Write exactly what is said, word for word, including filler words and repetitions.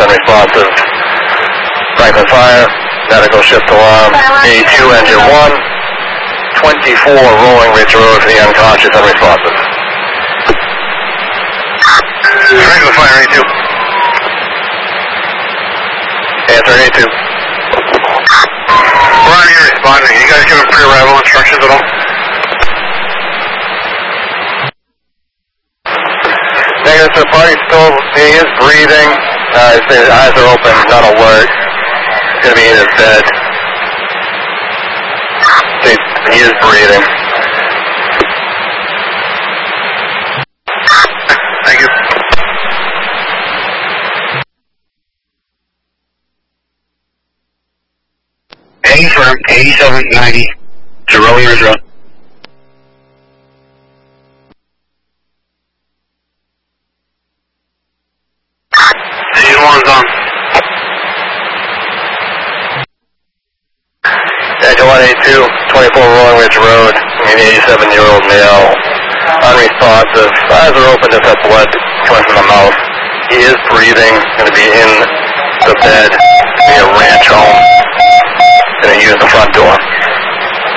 unresponsive. Franklin Fire, medical shift alarm, eighty-two engine one, twenty-four Rolling Ridge Road for the unconscious, unresponsive. Franklin Fire, eighty-two. Answer eighty-two. Ronnie, you're responding. You guys giving pre-arrival instructions at all? Negative, so party's still, he is breathing. Uh, his eyes are open, not alert. He's going to be in his bed. He, he is breathing. Thank you. A firm, eighty-seven ninety to Rolling Ridge Road. Engine one's on. Engine one eighty-two, twenty-four Rolling Ridge Road, an eighty-seven-year-old male, unresponsive, eyes are open, just have blood coming from the mouth. He is breathing, going to be in the bed, be a ranch home, going to use the front door.